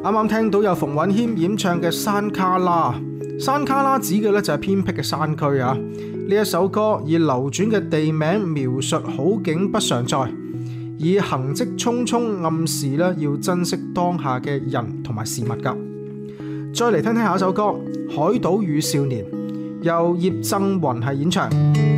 啱啱聽到有馮允謙演唱嘅《山卡拉》，山卡拉指嘅咧就係偏僻嘅山區啊。呢一首歌以流轉嘅地名描述好景不常在，以行跡匆匆暗示咧要珍惜當下嘅人同埋事物噶。再嚟聽聽下一首歌《海島與少年》，由葉蒨芸係演唱。